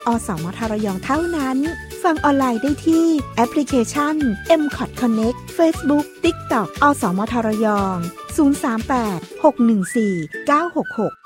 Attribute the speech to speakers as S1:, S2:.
S1: อสมทระยองเท่านั้นฟังออนไลน์ได้ที่แอปพลิเคชัน MCOT Connect Facebook TikTok อสมทระยอง038 614 966